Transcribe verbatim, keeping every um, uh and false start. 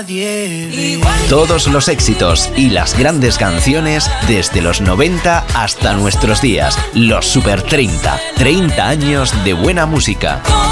nadie. Todos los éxitos y las grandes canciones desde los noventa hasta nuestros días. Los Super treinta. treinta años de buena música.